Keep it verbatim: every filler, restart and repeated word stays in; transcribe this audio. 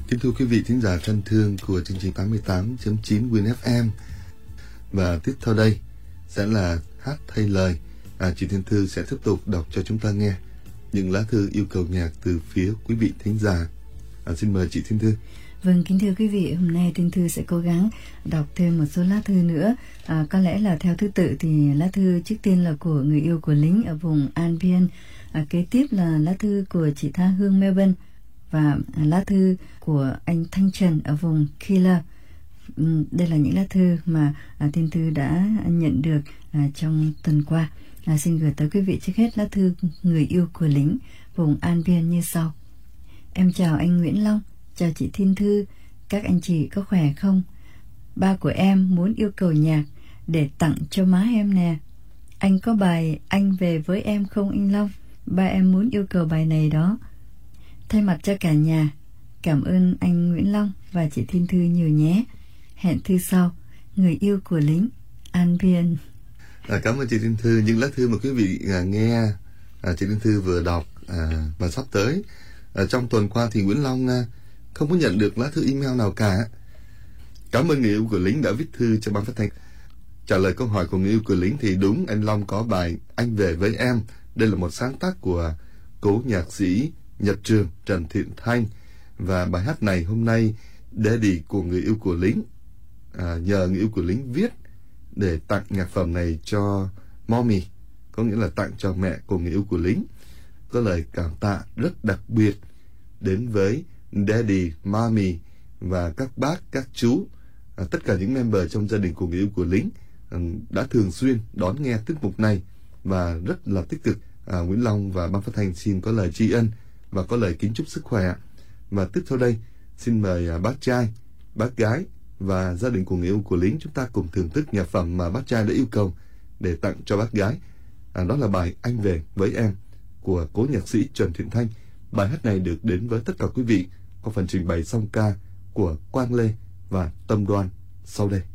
Kính thưa quý vị thính giả thân thương của chương trình tám mươi tám chấm chín Win ép em. Và tiếp theo đây sẽ là hát thay lời. À, chị Thiên Thư sẽ tiếp tục đọc cho chúng ta nghe những lá thư yêu cầu nhạc từ phía quý vị thính giả. À, xin mời chị Thiên Thư. Vâng, kính thưa quý vị, hôm nay Thiên Thư sẽ cố gắng đọc thêm một số lá thư nữa. À, có lẽ là theo thứ tự thì lá thư trước tiên là của người yêu của lính ở vùng Albion. À, kế tiếp là lá thư của chị Tha Hương Melbourne. Và lá thư của anh Thanh Trần ở vùng Killer. Đây là những lá thư mà à, Thiên Thư đã nhận được à, trong tuần qua. À, xin gửi tới quý vị trước hết lá thư người yêu của lính vùng Albion như sau. Em chào anh Nguyễn Long, chào chị Thiên Thư, các anh chị có khỏe không? Ba của em muốn yêu cầu nhạc để tặng cho má em nè. Anh có bài Anh về với em không anh Long? Ba em muốn yêu cầu bài này đó. Thay mặt cho cả nhà, cảm ơn anh Nguyễn Long và chị Thiên Thư nhiều nhé. Hẹn thư sau, người yêu của lính Albion. À, cảm ơn chị Thiên Thư. Những lá thư mà quý vị à, nghe à, chị Thiên Thư vừa đọc à, và sắp tới. À, trong tuần qua thì Nguyễn Long à, không có nhận được lá thư email nào cả. Cảm ơn người yêu của lính đã viết thư cho ban phát thanh. Trả lời câu hỏi của người yêu của lính thì đúng, anh Long có bài Anh về với em. Đây là một sáng tác của cố nhạc sĩ Nhật Trường Trần Thiện Thanh. Và bài hát này hôm nay Daddy của người yêu của lính à, nhờ người yêu của lính viết để tặng nhạc phẩm này cho Mommy, có nghĩa là tặng cho mẹ của người yêu của lính. Có lời cảm tạ rất đặc biệt đến với Daddy, Mommy và các bác, các chú, à, tất cả những member trong gia đình của người yêu của lính à, đã thường xuyên đón nghe tiết mục này và rất là tích cực. à, Nguyễn Long và ban phát thanh xin có lời tri ân và có lời kính chúc sức khỏe. Và tiếp theo đây xin mời à, bác trai, bác gái và gia đình của người yêu của lính chúng ta cùng thưởng thức nhạc phẩm mà bác trai đã yêu cầu để tặng cho bác gái. À, đó là bài Anh về với em của cố nhạc sĩ Trần Thiện Thanh. Bài hát này được đến với tất cả quý vị có phần trình bày song ca của Quang Lê và Tâm Đoan sau đây.